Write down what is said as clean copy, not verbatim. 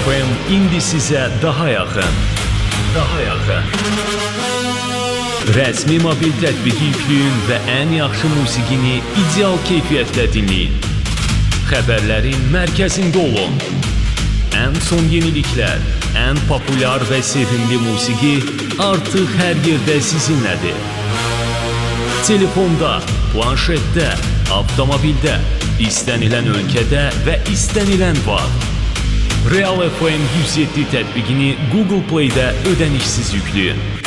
FM indi sizə daha yaxın. Rəsmi mobil tətbiqi yükləyin və ən yaxşı musiqini ideal keyfiyyətlə dinləyin. Xəbərlərin mərkəzində olun. Ən son yeniliklər, ən populyar və sevimli musiqi artıq hər yerdə sizinlədir. Telefonda, planşetdə, avtomobildə, istənilən ölkədə və istənilən vaxt. Real FM 107 tətbiqini Google Play-də ödənişsiz yükləyin.